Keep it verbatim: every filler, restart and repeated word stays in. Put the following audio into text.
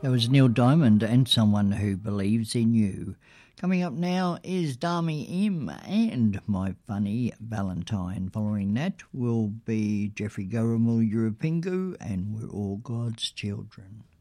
That was Neil Diamond and Someone Who Believes in You. Coming up now is Dami M and My Funny Valentine. Following that will be Jeffrey Garamu Yurupingu and We're All God's Children.